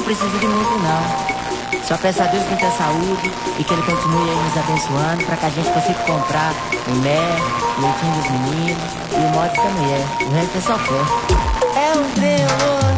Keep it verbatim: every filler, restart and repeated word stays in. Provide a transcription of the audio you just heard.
preciso de muito não. Só peço a Deus muita saúde e que Ele continue aí nos abençoando pra que a gente consiga comprar o Né, o leitinho dos meninos e o mods da mulher. O resto é só fé. É um tremor